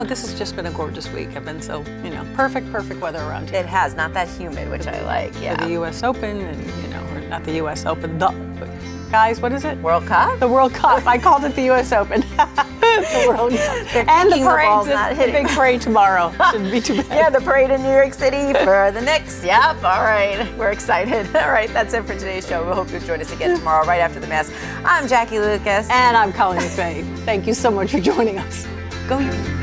This has just been a gorgeous week. I've been so, perfect weather around here. It has, not that humid, which I like, yeah. For the U.S. Open and, or not the U.S. Open, guys, what is it? World Cup? The World Cup. I called it the U.S. Open. The World Cup. And the parade's not the big parade tomorrow. Shouldn't be too bad. Yeah, the parade in New York City for the Knicks. Yep, all right. We're excited. All right, that's it for today's show. We hope you'll join us again tomorrow right after the mass. I'm Jackie Lucas. And I'm Colleen McVeigh. Thank you so much for joining us. Go you.